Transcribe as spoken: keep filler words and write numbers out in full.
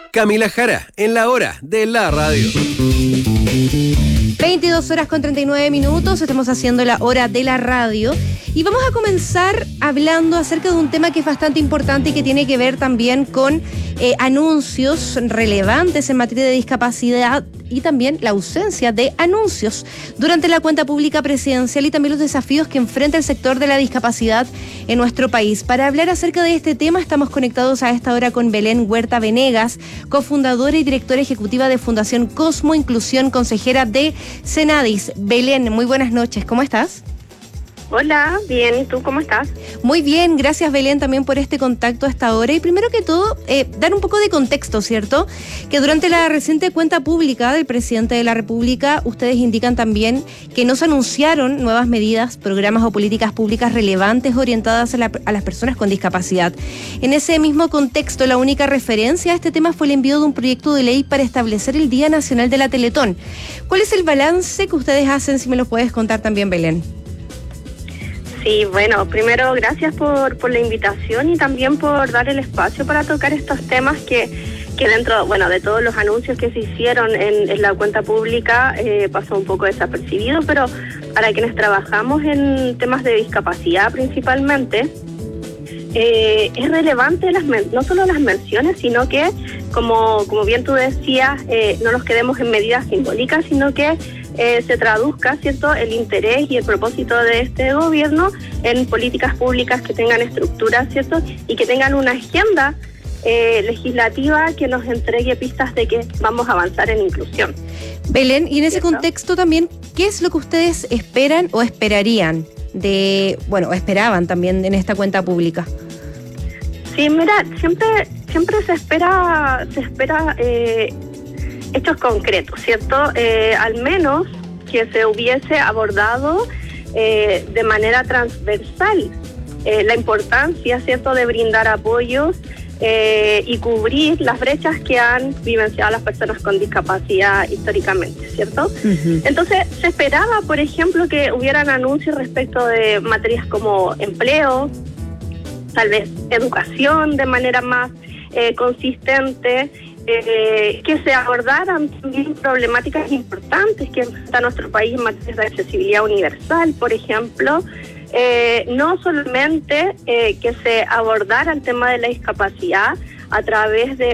Camila Jara, en la hora de la radio. veintidós horas con treinta y nueve minutos, estamos haciendo la hora de la radio y vamos a comenzar hablando acerca de un tema que es bastante importante y que tiene que ver también con eh, anuncios relevantes en materia de discapacidad y también la ausencia de anuncios durante la cuenta pública presidencial y también los desafíos que enfrenta el sector de la discapacidad en nuestro país. Para hablar acerca de este tema estamos conectados a esta hora con Belén Huerta Venegas, cofundadora y directora ejecutiva de Fundación Cosmo Inclusión, consejera de Senadis. Belén, muy buenas noches, ¿cómo estás? Hola, bien, ¿y tú cómo estás? Muy bien, gracias Belén también por este contacto hasta ahora. Y primero que todo, eh, dar un poco de contexto, ¿cierto? Que durante la reciente cuenta pública del presidente de la República, ustedes indican también que no se anunciaron nuevas medidas, programas o políticas públicas relevantes orientadas a, la, a las personas con discapacidad. En ese mismo contexto, la única referencia a este tema fue el envío de un proyecto de ley para establecer el Día Nacional de la Teletón. ¿Cuál es el balance que ustedes hacen, si me lo puedes contar también, Belén? Sí, bueno, primero gracias por, por la invitación y también por dar el espacio para tocar estos temas que, que dentro, bueno, de todos los anuncios que se hicieron en, en la cuenta pública eh, pasó un poco desapercibido, pero para quienes trabajamos en temas de discapacidad principalmente, eh, es relevante las no solo las menciones, sino que, como, como bien tú decías, eh, no nos quedemos en medidas simbólicas, sino que Eh, se traduzca, ¿cierto?, el interés y el propósito de este gobierno en políticas públicas que tengan estructuras, ¿cierto?, y que tengan una agenda eh, legislativa que nos entregue pistas de que vamos a avanzar en inclusión. Belén, y en ese ¿Cierto? contexto también, ¿qué es lo que ustedes esperan o esperarían de, bueno, esperaban también en esta cuenta pública? Sí, mira, siempre, siempre se espera, se espera eh, hechos concretos, ¿cierto? Eh, al menos que se hubiese abordado eh, de manera transversal eh, la importancia, ¿cierto?, de brindar apoyos eh, y cubrir las brechas que han vivenciado las personas con discapacidad históricamente, ¿cierto? Uh-huh. Entonces, se esperaba, por ejemplo, que hubieran anuncios respecto de materias como empleo, tal vez educación de manera más eh, consistente, Eh, que se abordaran también problemáticas importantes que enfrenta nuestro país en materia de accesibilidad universal, por ejemplo, eh, no solamente eh, que se abordara el tema de la discapacidad a través de